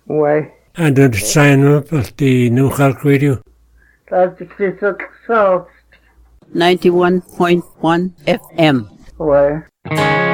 Ouais. And did sign up at the New Cork Radio? That's the South. 91.1 FM. Ouais.